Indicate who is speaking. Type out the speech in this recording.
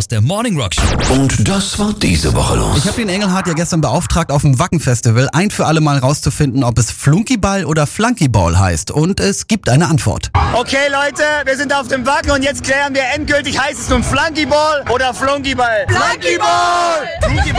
Speaker 1: aus der Morning Rock Show.
Speaker 2: Und das war diese Woche los.
Speaker 3: Ich habe den Engelhardt ja gestern beauftragt, auf dem Wacken-Festival ein für alle Mal rauszufinden, ob es Flunkyball oder Flunkyball heißt. Und es gibt eine Antwort.
Speaker 4: Okay Leute, wir sind auf dem Wacken und jetzt klären wir endgültig, heißt es nun Flunkyball oder Flunkyball? Flunkyball!